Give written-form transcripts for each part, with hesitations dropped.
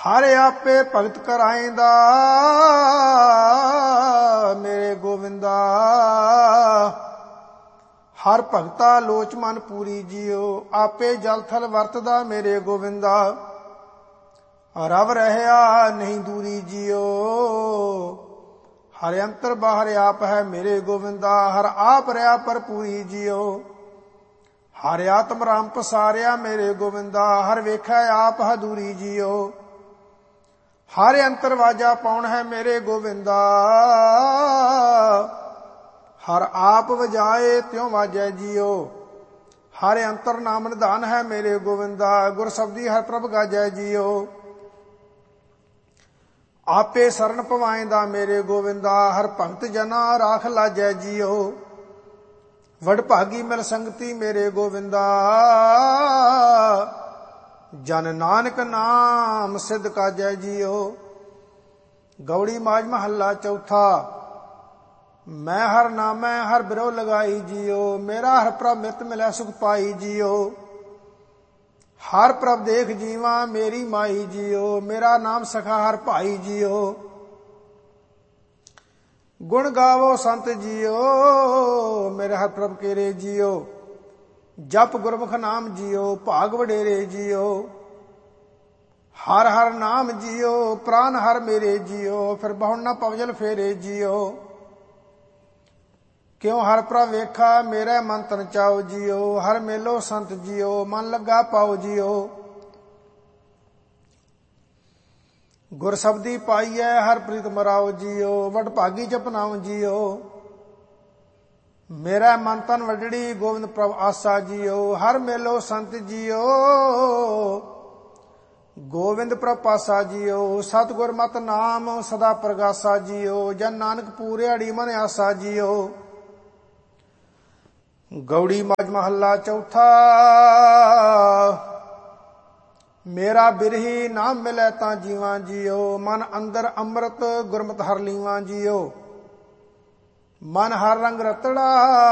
हर आपे भगत कराइंदा मेरे गोविंदा। हर भगता लोच मन पूरी जियो आपे जल थल वरतदा मेरे गोविंदा। रव रहया नहीं दूरी जियो हर अंतर बाहर आप है मेरे गोविंदा। हर आप रहा पर पूरी जियो हर आत्म राम पसारिया मेरे गोविंदा। हर वेखा आप हदूरी जियो हर अंतर वाजा पाउन है मेरे गोविंदा। हर आप वजाए त्यों वाजै जियो हर अंतर नाम निधान है मेरे गोविंदा। गुर शब्दी हर प्रभ गाजै जियो आपे शरण पवाइंदा मेरे गोविंदा। हर भगत जना राख लाजै जियो वडभागी मिल संगति मेरे गोविंदा। जन नानक नाम सिद्ध काजै जियो। गौड़ी माज महला चौथा। मैं हर नामै हर बिरो लगाई जियो मेरा हर प्रभ मित मिलै सुख पाई जियो। हर प्रभ देख जीवा मेरी माई जियो मेरा नाम सखा हर भाई जियो। गुण गावो संत जियो मेरे हर प्रभ केरे जियो। जप गुरमुख नाम जियो भाग वडेरे जियो। हर हर नाम जियो प्राण हर मेरे जियो फिर बहु न पवजल फेरे जियो। क्यों हर प्रभ वेखा मेरा मन तन चाओ जियो हर मेलो संत जियो मन लगा पाओ जियो। गुर शब्दी पाइयै हर प्रीत मराओ जियो वडभागी जपनाओ जियो। मेरा मन तन वडड़ी गोविंद प्रभ आसा जियो हर मेलो संत जियो गोविंद प्रभ पासा जियो। सतगुर मत नाम सदा प्रगासा जियो जन नानक पूरे मन आसा जियो। गौड़ी माज महला चौथा। मेरा बिरही नाम मिलै तां जीवा जियो मन अंदर अमृत गुरमत हर लीवा जियो। मन हर रंग रतड़ा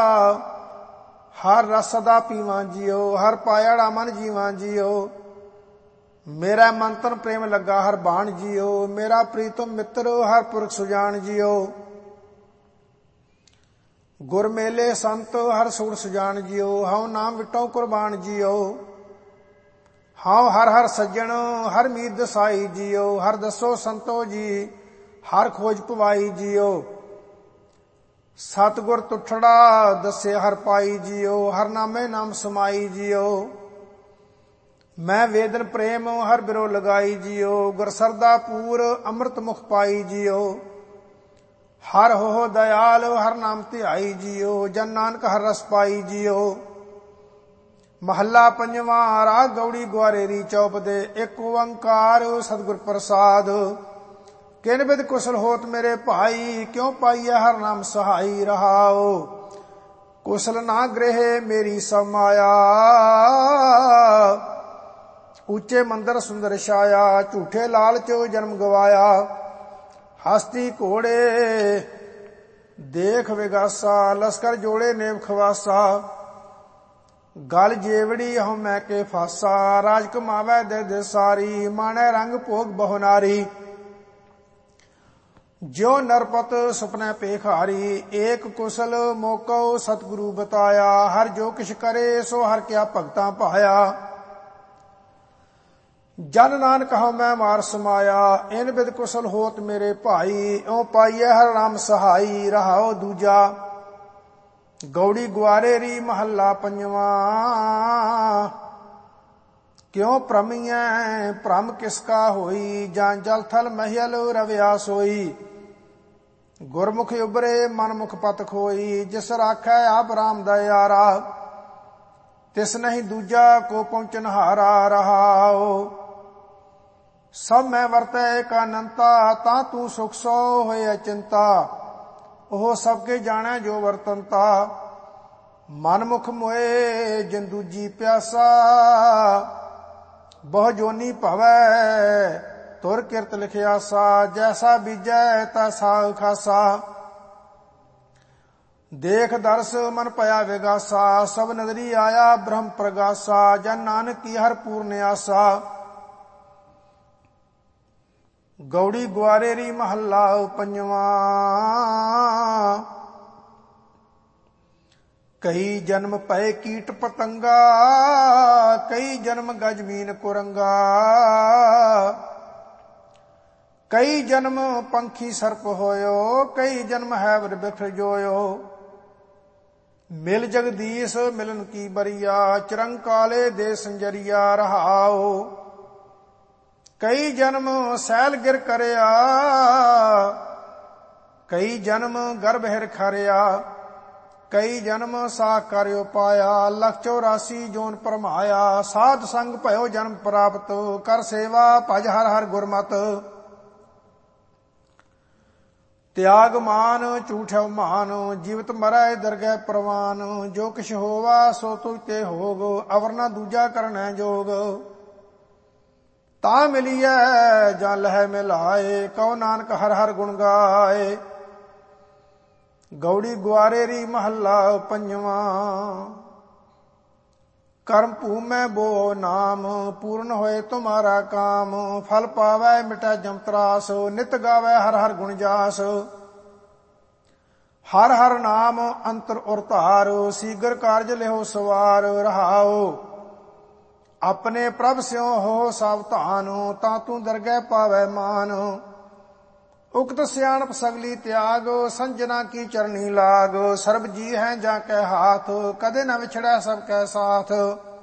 हर रस सदा पीवा जियो हर पायाड़ा मन जीवा जियो। मेरा मन तन प्रेम लगा हर बाण जियो मेरा प्रीतम मित्र हर पुरख सुजान जियो। गुर मेले संत हर सुर सुजान जियो हऊ नाम विटो कुर्बान जियो। हऊ हर हर सज्जन हर मीत दसाई जियो हर दसो संतो जी हर खोज पवाई जियो। सतगुर तुठड़ा दसे हर पाई जियो हर नामे नाम समाई जियो। मैं वेदन प्रेम हर बिरो लगाई जियो गुर सरदा पूर अमृत मुख पाई जियो। हर हो दयाल हर नाम ध्याई जियो जन नानक हर रस पाई जियो। महला पंजवा। राग गौड़ी ग्वारेरी चौप दे एक ओंकार सतगुर प्रसाद। किन बिद कुशल होत मेरे भाई क्यों पाइय हर नाम सहाई रहाओ। कुशल ना गृह मेरी समाया ऊंचे मंदिर सुंदर छाया। झूठे लालच जन्म गवाया हस्ती घोड़े देख विगासा। लश्कर जोड़े नेम खवासा गल जेवड़ी हम मैं के फासा। राज कमावै दे दे सारी माने रंग भोग बहु नारी। जो नरपत सुपने पेखारी एक कुशल मोको सतगुरु बताया। हर जो किछ करे सो हर क्या भगता पाया। जन नानक हूँ मैं मार समाया इन बिद कुशल होत मेरे भाई। ओ पाइय हर राम सहाई रहाओ दूजा। गौड़ी ग्वारेरी महला पंजवा। क्यों भ्रमियै भ्रम किसका होई जान जल थल महियल रव्या सोई। गुरमुख उबरे मन मुख पत खोई जिस राखै आप राम दयारा। तिस नहीं दूजा को पहुंचन हारा रहाओ। सब मैं वरतै एक अनंता ता तू सुख सो होए चिंता। ओह सबके जाने जो वर्तनता मन मुख मोए जिन दूजी प्यासा। बहु जोनी भवै तुर किरत लिखिया सा जैसा बीजै तैसा खासा। देख दर्श मन पया विगासा सब नदरी आया ब्रह्म प्रगासा। जन नानक की हर पूर्ण आसा ਗੌੜੀ ਗੁਆਰੇਰੀ ਮਹੱਲਾ ਪੰਜਵਾਂ। ਕਈ ਜਨਮ ਪਏ ਕੀਟ ਪਤੰਗਾ, ਕਈ ਜਨਮ ਗਜਮੀਨ ਕੁਰੰਗਾ, ਕਈ ਜਨਮ ਪੰਖੀ ਸਰਪ ਹੋਇਓ, ਕਈ ਜਨਮ ਹੈਵਰ ਬਿਖਰ ਜੋਇਓ। ਮਿਲ ਜਗਦੀਸ਼ ਮਿਲਨ ਕੀ ਬਰੀਆ, ਚਿਰੰਕਾਲੇ ਦੇ ਸੰਜਰੀਆ ਰਹਾਓ। ਕਈ ਜਨਮ ਸੈਲ ਗਿਰ ਕਰਿਆ, ਕਈ ਜਨਮ ਗਰਭ ਹਿਰ ਖਰਿਆ, ਕਈ ਜਨਮ ਸਾਖ ਕਰਿਓ ਪਾਇਆ, ਲਖ 84 ਜੋਨ ਪਰਮਾਇਆ। ਸਾਧ ਸੰਗ ਭਇਓ ਜਨਮ ਪ੍ਰਾਪਤ, ਕਰ ਸੇਵਾ ਭਜ ਹਰ ਹਰ ਗੁਰਮਤਿ। ਤਿਆਗ ਮਾਨ ਝੂਠਿਓ ਮਾਨ, ਜੀਵਤ ਮਰੈ ਦਰਗਹਿ ਪ੍ਰਵਾਨ। ਜੋ ਕਿਛ ਹੋਵਾ ਸੋ ਤੁਝ ਤੇ ਹੋਗ, ਅਵਰ ਨਾ ਦੂਜਾ ਕਰਨੈ ਜੋਗ। ਤਾਂ ਮਿਲੀਐ ਜਾਂ ਲਹਿ ਮਿਲਾਏ, ਕਉ ਨਾਨਕ ਹਰ ਹਰ ਗੁਣ ਗਾਏ। ਗੌੜੀ ਗੁਆਰੇਰੀ ਮਹੱਲਾ ਪੰਜਵਾਂ। ਕਰਮ ਭੂਮੈ ਬੋ ਨਾਮ, ਪੂਰਨ ਹੋਏ ਤੁਮਾਰਾ ਕਾਮ। ਫਲ ਪਾਵੈ ਮਿਟੈ ਜਮ ਤਰਾਸ, ਨਿਤ ਗਾਵੈ ਹਰ ਹਰ ਗੁਣ ਜਾਸ। ਹਰ ਹਰ ਨਾਮ ਅੰਤਰ ਉਰ ਧਾਰ, ਸੀਗਰ ਕਾਰਜ ਲਿਓ ਸਵਾਰ ਰਹਾਓ। ਆਪਣੇ ਪ੍ਰਭ ਸਿਉ ਹੋ ਸਾਵਧਾਨ, ਤਾਂ ਤੂੰ ਦਰਗਹਿ ਪਾਵੈ ਮਾਨ। ਉਕਤ ਸਿਆਣਪ ਸਗਲੀ ਤਿਆਗ, ਸੰਜਨਾ ਕੀ ਚਰਨੀ ਲਾਗ। ਸਰਬ ਜੀ ਹੈ ਜਾਂ ਕੈ ਹਾਥ, ਕਦੇ ਨ ਵਿਛੜੈ ਸਭ ਕੈ ਸਾਥ।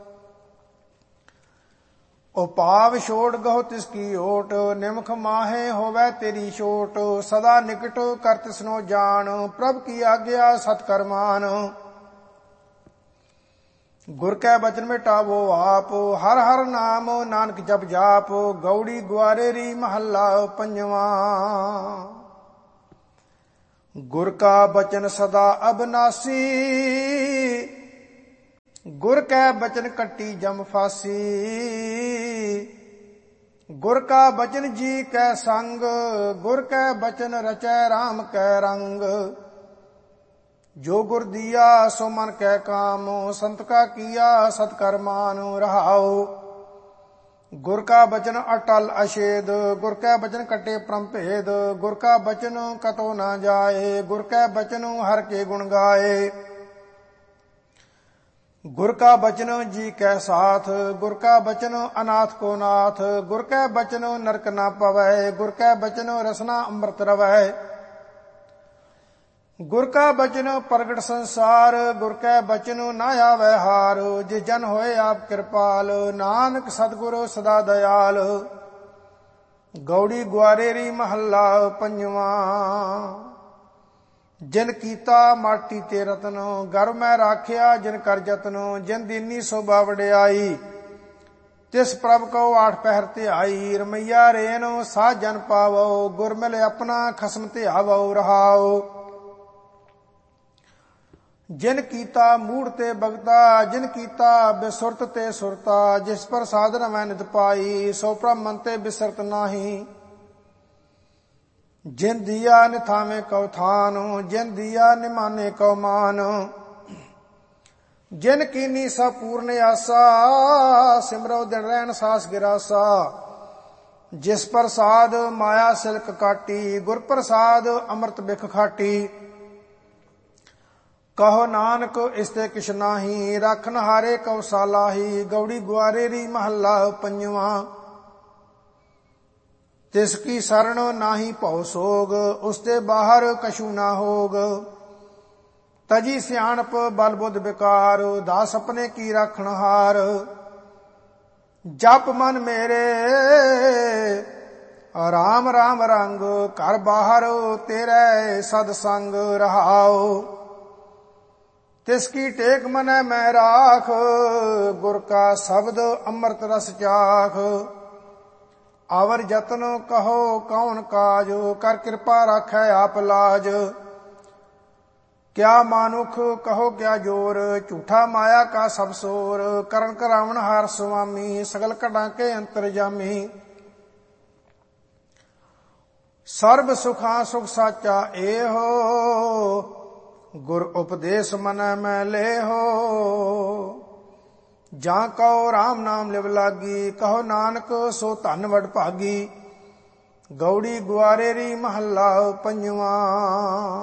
ਉਪਾਵ ਛੋੜ ਗਹੁ ਤਿਸ ਕੀ ਓਟ, ਨਿਮਖ ਮਾਹੇ ਹੋਵੈ ਤੇਰੀ ਛੋਟ। ਸਦਾ ਨਿਕਟ ਕਰ ਤਿਸਨੋ ਜਾਣ, ਪ੍ਰਭ ਕੀ ਆਗਿਆ ਸਤ ਕਰ ਮਾਨ। ਗੁਰ ਕੈ ਬਚਨ ਮਿਟਾਵੋ ਆਪ, ਹਰ ਹਰ ਨਾਮ ਨਾਨਕ ਜਪ ਜਾਪ। ਗੌੜੀ ਗੁਆਰੇਰੀ ਮਹੱਲਾ ਪੰਜਵਾਂ। ਗੁਰ ਕਾ ਬਚਨ ਸਦਾ ਅਬਨਾਸੀ, ਗੁਰ ਕੈ ਬਚਨ ਕੱਟੀ ਜਮ ਫਾਸੀ। ਗੁਰ ਕਾ ਬਚਨ ਜੀ ਕੈ ਸੰਗ, ਗੁਰ ਕੈ ਬਚਨ ਰਚੈ ਰਾਮ ਕੈ ਰੰਗ। ਜੋ ਗੁਰ ਦੀਆ ਸੋ ਮਨ ਕੈ ਕਾਮ, ਸੰਤ ਕਾ ਕੀਆ ਸਤ ਕਰ ਮਾਨ ਰਹਾਓ। ਗੁਰ ਕਾ ਬਚਨ ਅਟਲ ਅਛੇਦ, ਗੁਰ ਕੈ ਬਚਨ ਕਟੇ ਪਰਮ ਭੇਦ। ਗੁਰ ਕਾ ਬਚਨ ਕਤੋ ਨਾ ਜਾਏ, ਗੁਰ ਕੈ ਬਚਨ ਹਰ ਕੇ ਗੁਣ ਗਾਏ। ਗੁਰ ਕਾ ਬਚਨ ਜੀ ਕੈ ਸਾਥ, ਗੁਰ ਕਾ ਬਚਨ ਅਨਾਥ ਕੋ ਨਾਥ। ਗੁਰ ਕੈ ਬਚਨ ਨਰਕ ਨਾ ਪਵੈ, ਗੁਰ ਕੈ ਬਚਨ ਰਸਨਾ ਅੰਮ੍ਰਿਤ ਰਵੈ। ਗੁਰ ਕਾ ਬਚਨ ਪ੍ਰਗਟ ਸੰਸਾਰ, ਗੁਰ ਕੈ ਬਚਨ ਨਾ ਆਵੈ ਹਾਰ। ਜਿਸ ਜਨ ਹੋਏ ਆਪ ਕਿਰਪਾਲ, ਨਾਨਕ ਸਤਿਗੁਰ ਸਦਾ ਦਇਆਲ। ਗੌੜੀ ਗੁਆਰੇਰੀ ਮਹੱਲਾ ਪੰਜਵਾਂ। ਜਿਨ ਕੀਤਾ ਮਾਟੀ ਤੇ ਰਤਨ, ਗਰਭ ਮੈਂ ਰਾਖਿਆ ਜਿਨ ਕਰ ਜਤਨ। ਜਿਨ ਦੀਨੀ ਸੋਭਾ ਵਡਿਆਈ, ਤਿਸ ਪ੍ਰਭ ਕਉ ਆਠ ਪਹਿਰ ਧਿਆਈ। ਰਮਈਆ ਰੇਨ ਸਾਧ ਜਨ ਪਾਵੋ, ਗੁਰ ਮਿਲ ਆਪਣਾ ਖਸਮ ਧਿਆਵੋ ਰਹਾਓ। ਜਿਨ ਕੀਤਾ ਮੂੜ ਤੇ ਬਗਤਾ, ਜਿਨ ਕੀਤਾ ਬਿਸੁਰਤ ਤੇ ਸੁਰਤਾ। ਜਿਸ ਪਰ ਸਾਧਨ ਮੈਂ ਨਿਤ ਪਾਈ, ਸੋ ਪ੍ਰਭ ਮਨ ਤੇ ਬਿਸਰਤ ਨਾਹੀ। ਜਿਨ ਦੀਆ ਨਿਥਾਵੇਂ ਕਉ ਥਾਨ, ਜਿਨ ਦੀਆ ਨਿਮਾਨੇ ਕਉ ਮਾਨ। ਜਿਨ ਕੀਨੀ ਸਭ ਪੂਰਨ ਆਸਾ, ਸਿਮਰੋ ਦਿਨ ਰਹਿਣ ਸਾਸ ਗਿਰਾਸਾ। ਜਿਸ ਪ੍ਰਸਾਦ ਮਾਇਆ ਸਿਲਕ ਕਾਟੀ, ਗੁਰ ਪ੍ਰਸਾਦ ਅੰਮ੍ਰਿਤ ਬਿਖ ਖਾਟੀ। ਕਹੋ ਨਾਨਕ ਇਸ ਤੇ ਕਿਛ ਨਾਹੀ, ਰੱਖਨ ਹਾਰੇ ਕਉ ਸਾਲਾਹੀ। ਗੌੜੀ ਗੁਆਰੇਰੀ ਮਹੱਲਾ ਪੰਜਵਾਂ। ਤਿਸ ਕੀ ਸਰਣ ਨਾਹੀ ਭਉ ਸੋਗ, ਉਸ ਤੇ ਬਾਹਰ ਕਛੂ ਨਾ ਹੋਗ। ਤਜੀ ਸਿਆਣਪ ਬਲ ਬੁੱਧ ਵਿਕਾਰ, ਦਾਸ ਆਪਣੇ ਕੀ ਰਾਖਣ ਹਾਰ। ਜਪ ਮਨ ਮੇਰੇ ਰਾਮ ਰਾਮ ਰੰਗ, ਘਰ ਬਾਹਰ ਤੇਰੇ ਸਦ ਸੰਗ ਰਹਾਓ। ਤਿਸ ਕੀ ਟੇਕ ਮਨੈ ਮੈਂ ਰਾਖ, ਗੁਰ ਕਾ ਸ਼ਬਦ ਅੰਮ੍ਰਿਤ ਰਸ ਚਾਖ। ਆਵਰ ਜਤਨ ਕਹੋ ਕੌਣ ਕਾਜ, ਕਰ ਕਿਰਪਾ ਰਾਖੈ ਆਪ ਲਾਜ। ਕਿਆ ਮਾਨੁਖ ਕਹੋ ਕਿਆ ਜੋਰ, ਝੂਠਾ ਮਾਇਆ ਕਾ ਸਭ ਸੋਰ। ਕਰਨ ਕਰਾਵਣ ਹਾਰ ਸੁਆਮੀ, ਸਗਲ ਘਟਾਂ ਕੇ ਅੰਤਰਜਾਮੀ। ਸਰਬ ਸੁਖਾਂ ਸੁਖ ਸਾਚਾ ਏਹੋ, ਗੁਰ ਉਪਦੇਸ਼ ਮਨੈ ਮੈਂ ਲੇਹੋ। ਜਾਂ ਕਉ ਰਾਮ ਨਾਮ ਲਿਵ ਲਾਗੀ, ਕਹੋ ਨਾਨਕ ਸੋ ਧਨ ਵਡ ਭਾਗੀ। ਗੌੜੀ ਗੁਆਰੇਰੀ ਮਹੱਲਾ ਪੰਜਵਾਂ।